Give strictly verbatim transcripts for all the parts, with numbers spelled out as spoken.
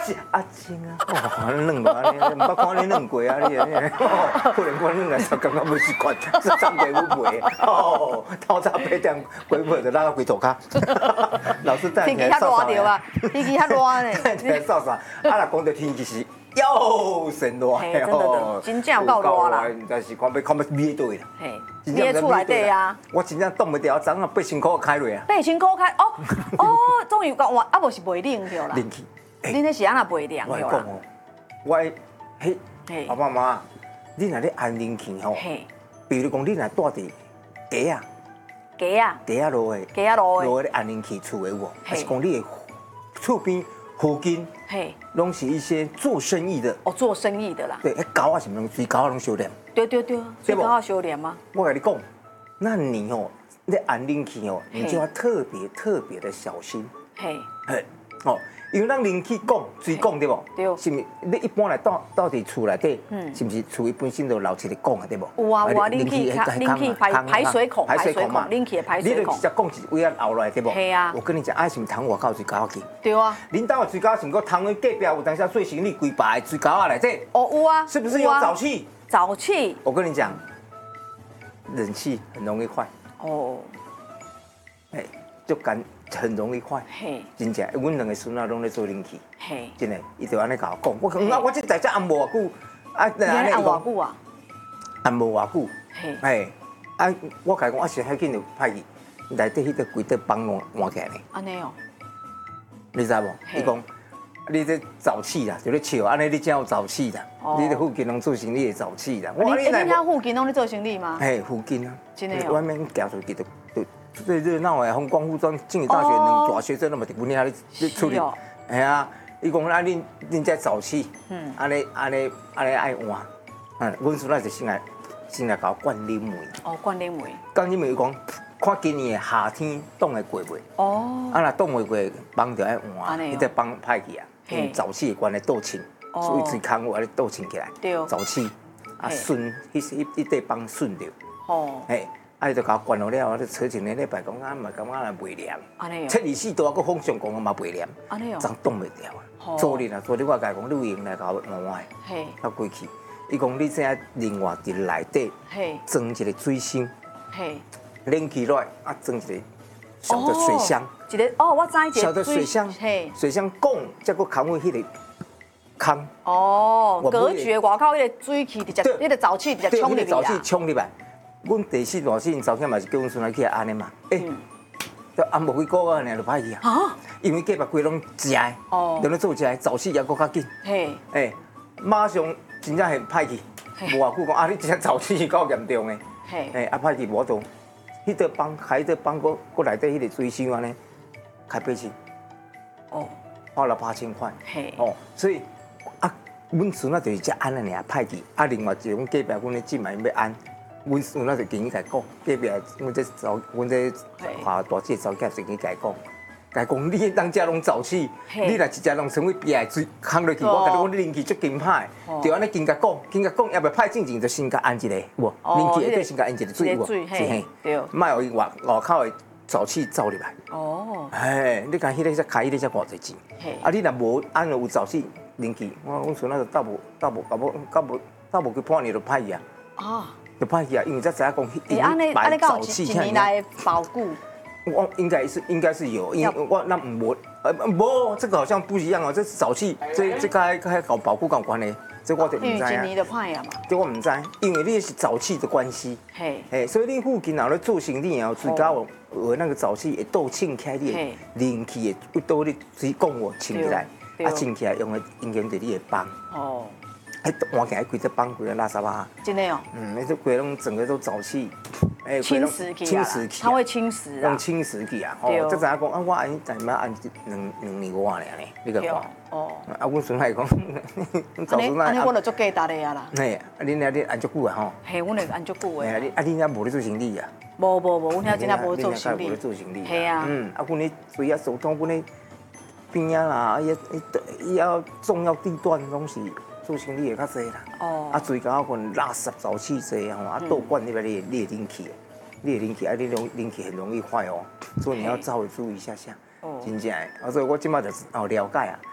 是阿青啊，哦，嫩啊，你唔捌看你嫩过啊，你你，可能我嫩啊，就感觉不习惯，是长辈不陪，哦，透早八点鬼婆就拉到鬼头卡，老师带起来扫扫啊，天气较热呢， 带起来扫扫，啊，若讲到天气是。哟，神热哦，真正有够热啦！ 但是看要看要憋倒啦， 嘿，憋出来底啊！ 我真正冻不掉，昨下八千块开落啊！ 八千块开哦哦，终于讲哇，啊无是袂冷去啦。 冷气， 恁那是安那袂凉去啦？ 我讲哦，我嘿，爸爸妈妈，你若咧安冷气吼，比如讲你若住伫街啊， 街啊， 街啊路的， 街啊路的， 路咧安冷气厝的有，还是讲你的厝边？附近，嘿，拢是一些做生意的哦，做生意的啦。 对，迄狗啊什么拢水狗啊拢烧凉。 对对对，水狗啊烧凉吗？ 我跟你讲，那你哦，你按冷气哦，你就要特别特别的小心。嘿，嘿，哦，因为咱冷气讲水讲对不？对。是咪？你一般来到到底厝内底，嗯，是不是厝伊本身就留一个讲啊，对不？ 有啊有啊，冷气冷气排排水孔，排水孔嘛，冷气的排水孔。 你就直接讲一位啊后来对不？ 系啊。 我跟你讲，爱是唔通外口水沟去。 对啊。 恁兜的水沟是唔过窗位隔壁有当下做生意规排的水沟啊内底。 哦有啊。 是不是有沼气？ 沼气。 我跟你讲，冷气很容易坏。哦。哎，就干。很容易坏，真正，阮两个孙仔拢咧做冷气，真的，伊就安尼甲我讲，我讲啊，我这在这按无偌久，啊， 你安尼按偌久啊？ 按无偌久，哎，啊，我甲伊讲，啊是遐紧就歹去，内底迄个规块帮换换起来呢。 安尼哦， 你知无？伊讲，你这沼气啦，就咧笑，安尼你真有沼气啦，你这附近拢做生意的沼气啦。 你你遐附近拢咧做生意吗？ 嘿，附近啊， 真的哦。 外面行出去就就。最热闹的，红光护专静宜大学能抓学生那么的，不你还咧处理？哎呀，伊讲啊，恁恁在沼气，嗯，安尼安尼安尼爱换，嗯，阮孙仔就先来先来搞灌冷媒。哦， 灌冷媒。 灌冷媒伊讲，看今年的夏天冻会过袂？哦。啊，若冻会过，帮就爱换，伊再帮歹去啊，因为沼气的关系倒清，所以水坑有安尼倒清起来。对。沼气啊顺，迄迄一块帮顺着。哦。嘿。啊！伊就甲我灌落了，我就扯前个礼拜讲啊，嘛感觉也袂凉。安尼哦。七二四度啊，个风上讲嘛袂凉。安尼哦。真冻袂掉啊。昨日啊，昨日我甲伊讲，你有闲来甲我换换。嘿。啊，过去，伊讲你这另外伫内底，嘿，装一个水箱。嘿。冷气落啊，装一个小的水箱。 一个哦，我知一个。 小的水箱。嘿。水箱拱，再个扛位迄个空。 哦。隔绝外口迄个水气直接，迄个沼气直接冲入去啦。 沼气冲入来。阮第四大四早起嘛是叫阮孙仔起来安尼嘛，诶，都按无几个月呢就歹去啊，因为隔壁规拢食的，哦，在咧做食的，早起也搁较紧，嘿，诶，马上真正很歹去，无偌久讲啊，你真正早起是够严重的，嘿，诶，啊歹去无到，迄个帮开这帮个个内底迄个水箱安尼，开八千，哦，花了八千块，嘿，哦，所以啊，阮孙仔就是只安尼尔歹去，啊，另外一个阮隔壁阮的姊妹要安。阮孙仔就建议甲讲，隔壁阮这早，阮这大大姐早起就去甲讲，甲讲你当家拢沼气，你若一只拢成为壁的水空落去，我甲你讲你冷气足紧歹，就安尼紧甲讲，紧甲讲，要不歹进前就先甲按一个，无冷气内底先甲按一个水，无是嘿，莫互伊外外口的沼气走入来。哦，嘿，你讲迄个才开，迄个才偌济钱，啊，你若无按了有沼气冷气，我阮孙仔就斗无斗无甲无甲无斗无去半年就歹去啊。啊。就歹去啊，因为才知影讲， 伊白沼气，一年来保固。 我应该是应该是有，因为我那无呃无，这个好像不一样哦，这是沼气，这这个还搞保固搞关系，这我就唔知啊。 一年的歹啊嘛。 这我唔知，因为你是沼气的关系。嘿。嘿，所以你附近若咧做生意哦，最高有那个沼气会倒清起来，你冷气会倒你水讲我清起来，啊清起来用的应用在你的帮。哦。还换起来规只帮规个垃圾啊！ 真的哦。 嗯，那这规拢整个都沼气， 哎，侵蚀去，侵蚀去，它会侵蚀啊。 用侵蚀去啊！哦，这知影讲啊，我按在嘛按两两年外呢，你个看。哦。啊，阮孙仔讲， 早孙仔。安尼我就足价值的啊啦。 嘿，啊，恁遐恁按足久啊吼。 嘿，阮会按足久的。 嘿，啊，你啊，恁遐无咧做生意啊？ 无无无，阮遐真正无做生意。 无咧做生意。 嘿啊。 嗯，啊，阮咧水啊，手通，阮咧边啊啦，啊，也也要重要地段拢是。做生意会较济啦，哦，啊，最高份垃圾沼气济吼，啊，倒灌那边你你的冷气，你的冷气啊，你冷冷气很容易坏哦，所以你要稍微注意一下下，哦，真正的，啊，所以我今麦就是哦了解啊，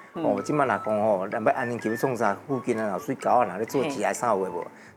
哦，即摆若讲吼，若要安尼求创啥，附近啊，若水沟啊，若咧做食的啥有诶无？